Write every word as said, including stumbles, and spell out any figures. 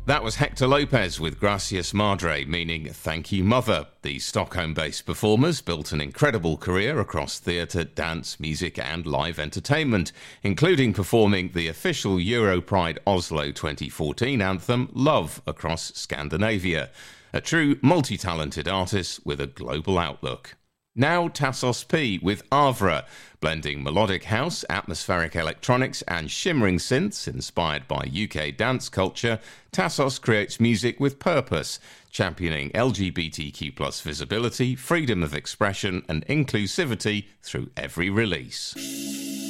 That was Hector Lopez with Gracias Madre, meaning thank you mother. The Stockholm-based performers built an incredible career across theatre, dance, music and live entertainment, including performing the official Europride Oslo twenty fourteen anthem Love across Scandinavia. A true multi-talented artist with a global outlook. Now Tassos P with Avra, blending melodic house, atmospheric electronics and shimmering synths inspired by U K dance culture. Tassos creates music with purpose, championing L G B T Q plus visibility, freedom of expression and inclusivity through every release.